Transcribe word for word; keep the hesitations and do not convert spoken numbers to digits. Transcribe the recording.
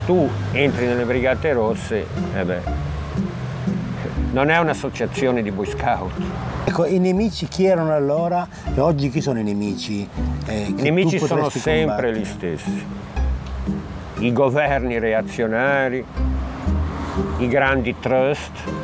Tu entri nelle Brigate Rosse, eh beh, non è un'associazione di Boy Scout. Ecco, i nemici chi erano allora e oggi chi sono i nemici? Eh, I nemici sono sempre gli stessi. I governi reazionari, i grandi trust,